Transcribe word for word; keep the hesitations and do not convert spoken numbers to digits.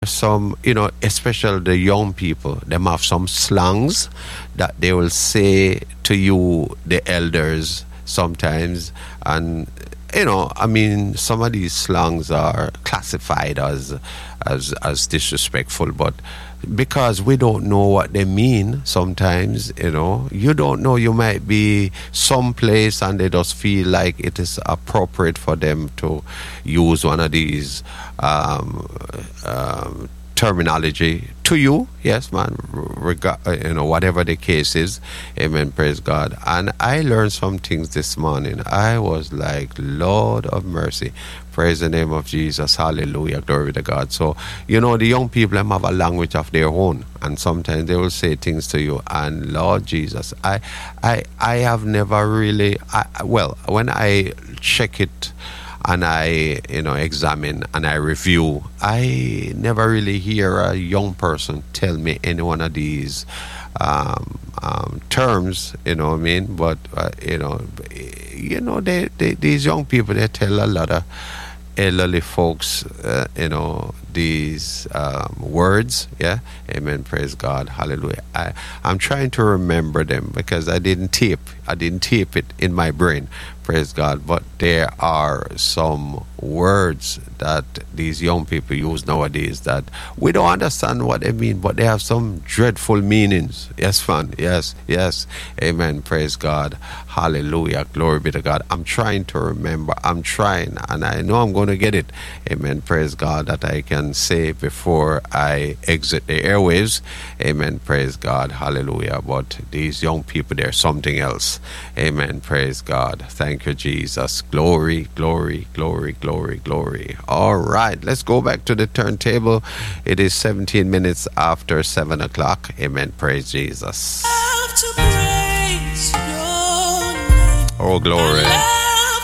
some, you know, especially the young people, them have some slangs that they will say to you, the elders, sometimes. And, you know, I mean, some of these slangs are classified as, as, as disrespectful, but because we don't know what they mean sometimes, you know, you don't know, you might be someplace and they just feel like it is appropriate for them to use one of these um, um, terminology to you. Yes, man, reg- you know, whatever the case is. Amen, praise God. And I learned some things this morning. I was like, Lord of mercy, praise the name of Jesus, hallelujah, glory to God. So, you know, the young people them have a language of their own, and sometimes they will say things to you, and Lord Jesus, I I I have never really I, well, when I check it and I, you know, examine and I review, I never really hear a young person tell me any one of these um, um, terms, you know what I mean? But, uh, you know, you know, they, they, these young people, they tell a lot of elderly folks, uh, you know, these um, words, yeah, amen, praise God, hallelujah. I, I'm trying to remember them because I didn't tape, I didn't tape it in my brain, praise God, but there are some words that these young people use nowadays that we don't understand what they mean, but they have some dreadful meanings. Yes, man, yes, yes, amen, praise God, hallelujah, glory be to God. I'm trying to remember, I'm trying, and I know I'm going to get it, amen, praise God, that I can say before I exit the airwaves, amen, praise God, hallelujah. But these young people, they're something else, amen, praise God, thank you, Jesus, glory, glory, glory, glory, glory. All right, let's go back to the turntable. It is seventeen minutes after seven o'clock, amen, praise Jesus. Oh, glory.